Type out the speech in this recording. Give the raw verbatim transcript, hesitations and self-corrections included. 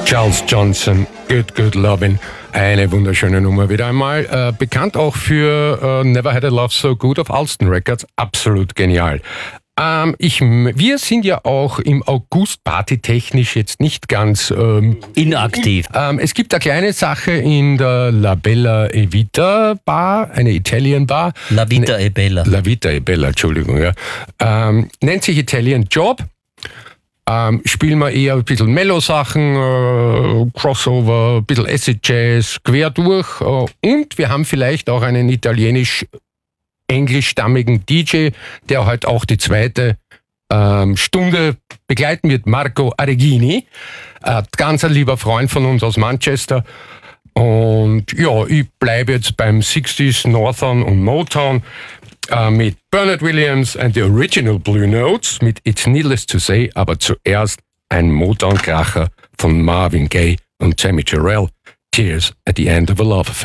Charles Johnson, Good Good Lovin'. Eine wunderschöne Nummer wieder einmal. Äh, bekannt auch für äh, Never Had a Love So Good auf Alston Records. Absolut genial. Ähm, ich, wir sind ja auch im August partytechnisch jetzt nicht ganz ähm, inaktiv. Ähm, es gibt eine kleine Sache in der La Bella e Vita Bar, eine Italian Bar. La Vita e Bella. La Vita e Bella, Entschuldigung. Ja. Ähm, nennt sich Italian Job. Ähm, spielen wir eher ein bisschen Mellow-Sachen, äh, Crossover, ein bisschen Acid Jazz, quer durch. Äh, und wir haben vielleicht auch einen italienisch-englischstammigen D J, der heute auch die zweite ähm, Stunde begleiten wird, Marco Aregini. Äh, ganz ein lieber Freund von uns aus Manchester. Und ja, ich bleibe jetzt beim sechziger Northern und Motown. Uh, mit Bernard Williams and the Original Blue Notes, mit It's Needless to Say, aber zuerst ein Motown-Kracher von Marvin Gaye und Tammy Terrell, Tears at the End of a Love Affair.